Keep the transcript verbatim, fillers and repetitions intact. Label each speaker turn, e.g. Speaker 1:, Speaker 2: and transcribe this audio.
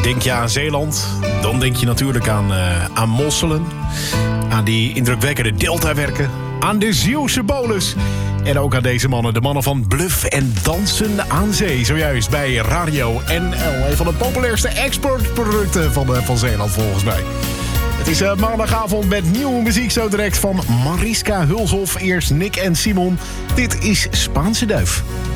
Speaker 1: denk je aan Zeeland, dan denk je natuurlijk aan, uh, aan mosselen. Aan die indrukwekkende deltawerken. Aan de Zeeuwse bolus. En ook aan deze mannen, de mannen van Bluff en Dansen aan Zee. Zojuist bij Radio N L. Een van de populairste exportproducten van, uh, van Zeeland volgens mij. Het is uh, maandagavond met nieuwe muziek zo direct van Mariska Hulshoff. Eerst Nick en Simon. Dit is Spaanse Duif.